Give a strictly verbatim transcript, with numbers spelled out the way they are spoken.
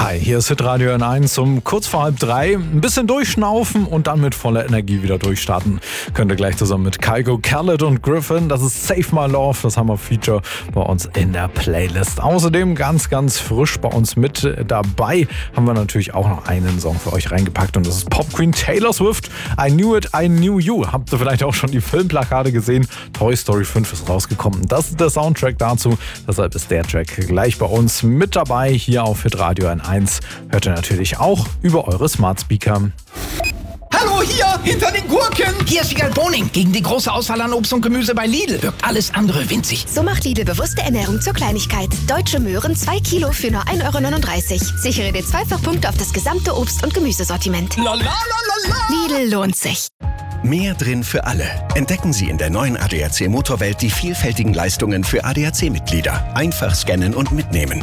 Hi, hier ist Hitradio N eins um kurz vor halb drei. Ein bisschen durchschnaufen und dann mit voller Energie wieder durchstarten. Könnt ihr gleich zusammen mit Kygo, Khaled und Griffin. Das ist Save My Love, das Hammer-Feature bei uns in der Playlist. Außerdem ganz, ganz frisch bei uns mit dabei haben wir natürlich auch noch einen Song für euch reingepackt und das ist Pop Queen Taylor Swift. I Knew It, I Knew You. Habt ihr vielleicht auch schon die Filmplakate gesehen? Toy Story fünf ist rausgekommen. Das ist der Soundtrack dazu. Deshalb ist der Track gleich bei uns mit dabei hier auf Hitradio N eins. Hört ihr natürlich auch über eure Smart Speaker. Hallo, hier, hinter den Gurken! Hier ist Wiegald Boning. Gegen die große Auswahl an Obst und Gemüse bei Lidl wirkt alles andere winzig. So macht Lidl bewusste Ernährung zur Kleinigkeit. Deutsche Möhren zwei Kilo für nur ein Euro neununddreißig. Sichere dir Zweifachpunkte auf das gesamte Obst- und Gemüsesortiment. La, la, la, la, la. Lidl lohnt sich. Mehr drin für alle. Entdecken Sie in der neuen A D A C Motorwelt die vielfältigen Leistungen für A D A C-Mitglieder. Einfach scannen und mitnehmen.